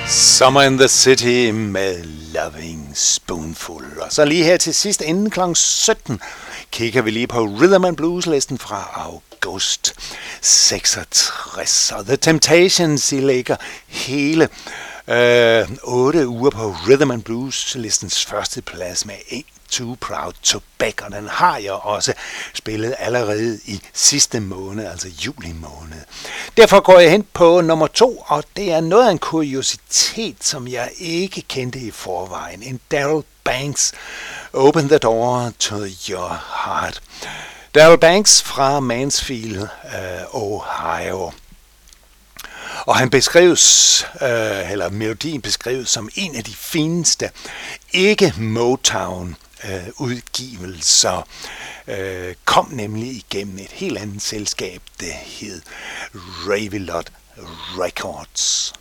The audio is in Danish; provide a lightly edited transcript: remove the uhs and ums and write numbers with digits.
Summer in the City med Loving Spoonful. Og så lige her til sidst, inden kl. 17, kigger vi lige på Rhythm and Blues-listen fra august 66. Og The Temptations, I ligger hele 8 uger på Rhythm and Blues-listens første plads med Ain't Too Proud to Beg, og den har jeg også spillet allerede i sidste måned, altså juli måned. Derfor går jeg hen på nummer 2, og det er noget af en kuriositet, som jeg ikke kendte i forvejen. En Darryl Banks, Open the Door to Your Heart. Darryl Banks fra Mansfield, Ohio. Og han beskrives, eller melodien beskrives som en af de fineste, ikke Motown udgivelser, kom nemlig igennem et helt andet selskab, det hed Ravelot Records.